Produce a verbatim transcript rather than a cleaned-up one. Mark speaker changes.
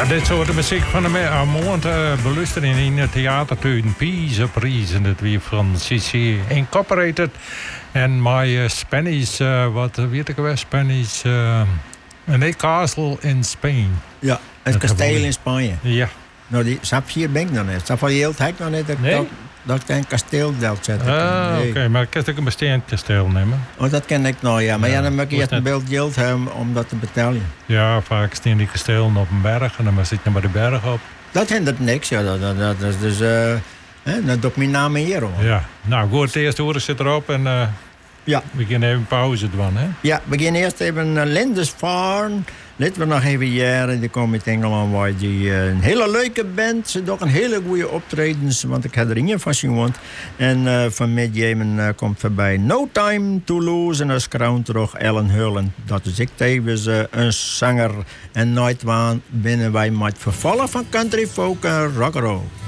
Speaker 1: Ja, dit soort muziek van de avond uh, beluisteren in het theatertuin Pisa Prijzen. Dat weer van C C Incorporated. En my uh, Spanish, uh, wat weet ik wel, Spanish... Uh, nee, Castle in Spain.
Speaker 2: Ja, het kasteel in Spanje.
Speaker 1: Ja.
Speaker 2: Nou, die sapje ben ik nog niet. Dat van je heel hek nog niet. Dat,
Speaker 1: nee?
Speaker 2: dat, dat kan een kasteel zetten.
Speaker 1: Ah, nee. Oké, okay, maar kan ik een bestaand kasteel nemen?
Speaker 2: Oh, dat ken ik nog, ja. Maar ja, ja dan moet je
Speaker 1: net...
Speaker 2: een beeld geld hebben om dat te betalen.
Speaker 1: Ja, vaak staan die kastelen op een berg en dan zit je maar de berg op.
Speaker 2: Dat hindert niks, ja. Dat, dat, dat is dus... Uh, hè, dat doet mijn naam hier, hoor.
Speaker 1: Ja, nou goed, het eerste horen zit erop en... Uh,
Speaker 2: ja.
Speaker 1: We gaan even pauze doen, hè?
Speaker 2: Ja, we gaan eerst even uh, Lindisfarne. Laten we nog even jaren. Die komt uit Engeland, waar die uh, een hele leuke band. Ze doen een hele goede optredens, want ik heb er een van gewoond. En uh, van Midjemen uh, komt voorbij No Time to Lose. En als kroon terug Ellen Hurlen. Dat is ik tevens uh, een zanger. En nooit waan binnen wij met vervallen van country folk en rock'n'roll.